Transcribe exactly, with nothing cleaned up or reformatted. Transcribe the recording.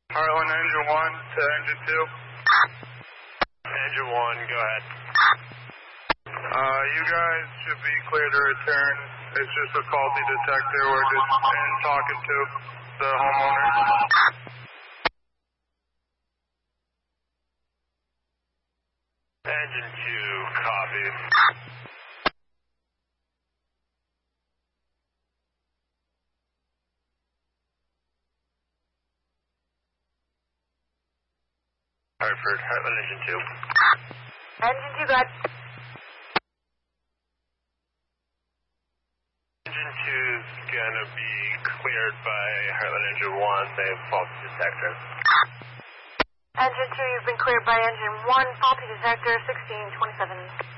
Heartland engine one to engine two. Engine one, go ahead. Uh, you guys should be clear to return. It's just a faulty detector we're just in talking to the homeowner. Engine two, copy. Hartford, Heartland engine two. Engine two, got. Engine two's gonna be cleared by Heartland engine one. They have faulty detector. Engine two, you've been cleared by engine one, faulty detector, sixteen twenty-seven.